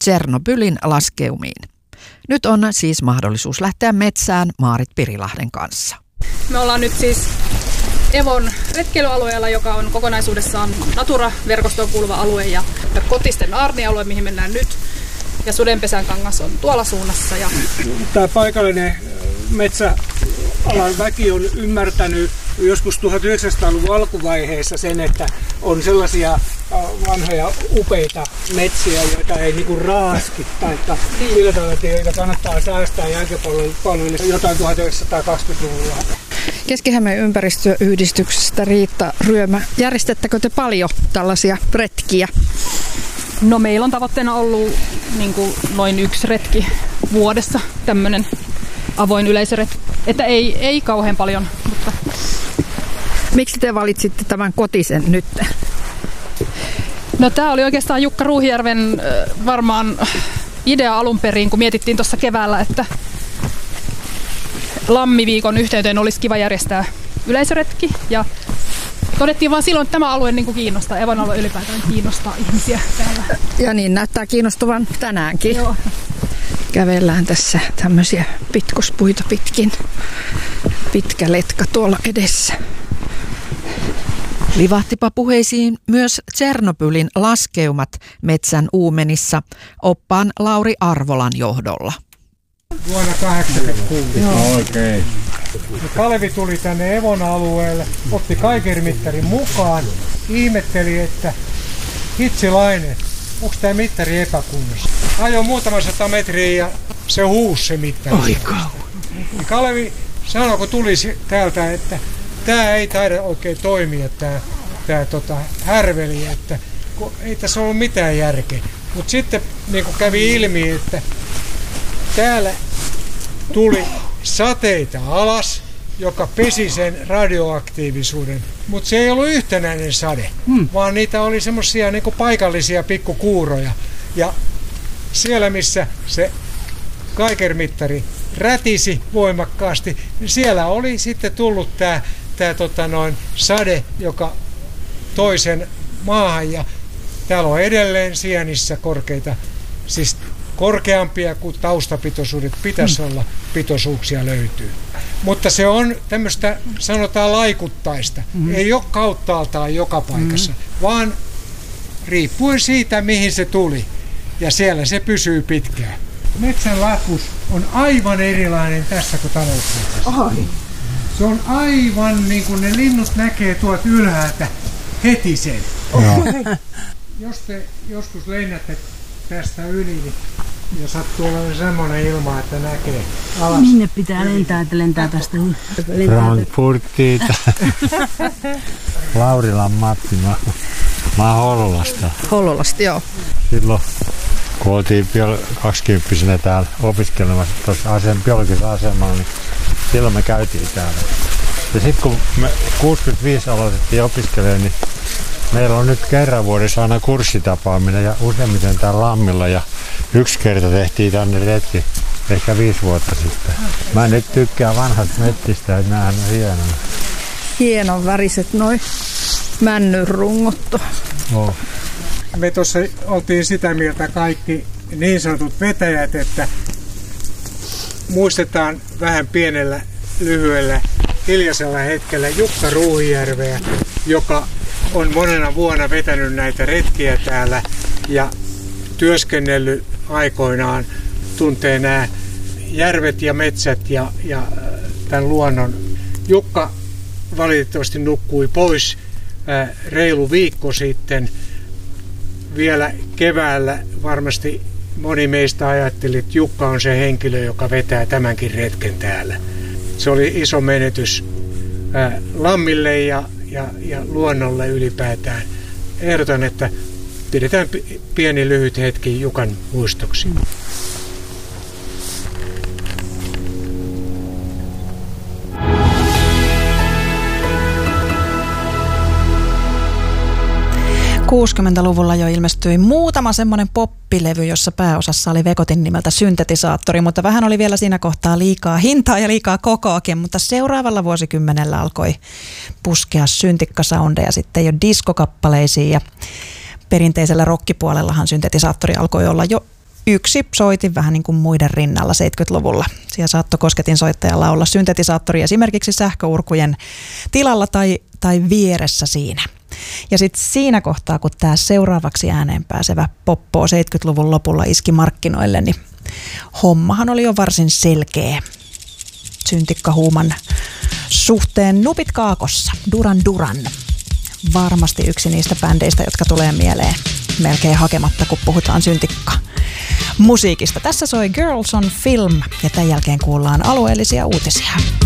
Tšernobylin laskeumiin. Nyt on siis mahdollisuus lähteä metsään Maarit Pirilahden kanssa. Me ollaan nyt siis Evon retkeilyalueella, joka on kokonaisuudessaan Natura-verkostoon kuuluva alue ja Kotisten Aarnialue, mihin mennään nyt. Ja Sudenpesänkangas on tuolla suunnassa. Tämä paikallinen metsäalan väki on ymmärtänyt joskus 1900-luvun alkuvaiheessa sen, että on sellaisia vanhoja upeita metsiä, joita ei niinku raaski tai sillä tavalla, joita kannattaa säästää jälkipolville jotain 1920-luvulla. Keski-Hämeen ympäristöyhdistyksestä Riitta Ryömä. Järjestättekö te paljon tällaisia retkiä? No meillä on tavoitteena ollut noin 1 retki vuodessa, tämmöinen avoin yleisöretki. Että ei kauhean paljon, mutta... Miksi te valitsitte tämän Kotisen nyt? No tämä oli oikeastaan Jukka Ruuhijärven varmaan idea alun perin, kun mietittiin tuossa keväällä, että Lammiviikon yhteyteen olisi kiva järjestää yleisöretki. Ja todettiin vaan silloin, että tämä alue kiinnostaa, Evon alue ylipäätään kiinnostaa ihmisiä täällä. Ja niin näyttää kiinnostuvan tänäänkin. Joo. Kävellään tässä tämmöisiä pitkospuita pitkin. Pitkä letka tuolla edessä. Livahtipa puheisiin myös Tšernobylin laskeumat metsän uumenissa oppaan Lauri Arvolan johdolla. Vuonna 1986. Oikein. Kalevi tuli tänne Evon alueelle, otti kaikermittarin mukaan, ihmetteli, että hitsilainen, onko tämä mittari epäkunnossa. Ajoi muutama 100 metriä ja se huusi se mittari. Kalevi sanoi, kun tuli täältä, että tämä ei taida oikein toimia, tämä härveli, että ei tässä ollut mitään järkeä. Mutta sitten niin kävi ilmi, että täällä tuli sateita alas, joka pesi sen radioaktiivisuuden, mutta se ei ollut yhtenäinen sade, vaan niitä oli semmoisia niin paikallisia pikkukuuroja. Ja siellä, missä se kaikermittari rätisi voimakkaasti, niin siellä oli sitten tullut tämä sade, joka toi sen maahan, ja täällä on edelleen sienissä korkeita, siis korkeampia kuin taustapitoisuudet pitäisi olla, pitoisuuksia löytyy. Mutta se on tämmöistä, sanotaan laikuttaista. Ei ole kauttaaltaan joka paikassa, vaan riippuen siitä, mihin se tuli. Ja siellä se pysyy pitkään. Metsän lakus on aivan erilainen tässä kuin talousmetsässä. Se on aivan niin kuin ne linnut näkee tuolta ylhäältä heti sen. Jos te joskus lennätte tästä yli, niin ja sattuu olemaan semmoinen ilma, että näkee alas. Minne pitää lentää, että lentää tästä? Frankfurtiin. Laurilan Matti, mä oon Hollolasta. Hollolasta, joo. Silloin kun oltiin 20-vuotiaana täällä opiskelemassa tuossa biologisella asemalla, niin silloin me käytiin täällä. Ja sitten kun me 65 aloitettiin opiskelemaan, niin meillä on nyt kerran vuodessa aina kurssitapaaminen ja useimmiten täällä Lammilla. Ja 1 kerta tehtiin tänne retki, ehkä 5 vuotta sitten. Mä nyt tykkään vanhasta mettistä, että näähän on hienoja. Hienon väriset noi männynrungot. Oh. Me tuossa oltiin sitä mieltä kaikki niin sanotut vetäjät, että muistetaan vähän pienellä, lyhyellä, hiljaisella hetkellä Jukka Ruuhijärveä, joka on monena vuonna vetänyt näitä retkiä täällä ja työskennellyt aikoinaan, tuntee nämä järvet ja metsät ja tämän luonnon. Jukka valitettavasti nukkui pois reilu viikko sitten. Vielä keväällä varmasti moni meistä ajatteli, että Jukka on se henkilö, joka vetää tämänkin retken täällä. Se oli iso menetys Lammille ja luonnolle ylipäätään. Ehdotan, että pidetään pieni lyhyt hetki Jukan muistoksi. '60-luvulla jo ilmestyi muutama semmoinen poppilevy, jossa pääosassa oli Vekotin nimeltä Syntetisaattori, mutta vähän oli vielä siinä kohtaa liikaa hintaa ja liikaa kokoakin, mutta seuraavalla vuosikymmenellä alkoi puskea syntikkasoundeja sitten jo diskokappaleisiin ja perinteisellä rockipuolellahan Syntetisaattori alkoi olla jo yksi soitin vähän niin kuin muiden rinnalla 70-luvulla. Siellä saattoi kosketinsoittajalla olla syntetisaattori esimerkiksi sähköurkujen tilalla tai vieressä siinä. Ja sitten siinä kohtaa, kun tämä seuraavaksi ääneen pääsevä poppo 70-luvun lopulla iski markkinoille, niin hommahan oli jo varsin selkeä. Syntikkahuuman suhteen Nupit Kaakossa, Duran Duran. Varmasti yksi niistä bändeistä, jotka tulee mieleen melkein hakematta, kun puhutaan syntikka-musiikista. Tässä soi Girls on Film ja tämän jälkeen kuullaan alueellisia uutisia.